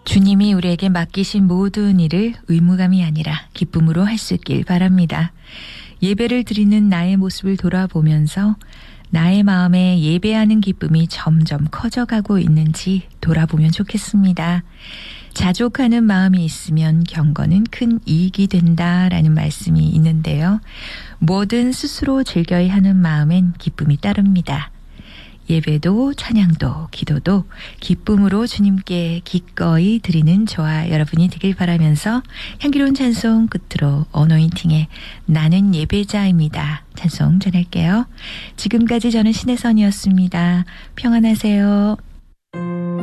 주님이 우리에게 맡기신 모든 일을 의무감이 아니라 기쁨으로 할 수 있길 바랍니다. 예배를 드리는 나의 모습을 돌아보면서 나의 마음에 예배하는 기쁨이 점점 커져가고 있는지 돌아보면 좋겠습니다. 자족하는 마음이 있으면 경건은 큰 이익이 된다라는 말씀이 있는데요. 뭐든 스스로 즐겨야 하는 마음엔 기쁨이 따릅니다. 예배도 찬양도 기도도 기쁨으로 주님께 기꺼이 드리는 저와 여러분이 되길 바라면서 향기로운 찬송 끝으로 어노인팅의 나는 예배자입니다. 찬송 전할게요. 지금까지 저는 신혜선이었습니다. 평안하세요.